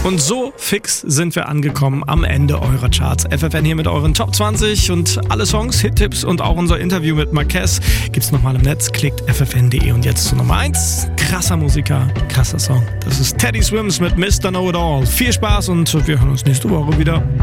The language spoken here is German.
Und so fix sind wir angekommen am Ende eurer Charts. FFN hier mit euren Top 20 und alle Songs, Hit-Tipps und auch unser Interview mit Marquez gibt's nochmal im Netz. Klickt ffn.de und jetzt zu Nummer 1. Krasser Musiker, krasser Song. Das ist Teddy Swims mit Mr. Know It All. Viel Spaß und wir hören uns nächste Woche wieder.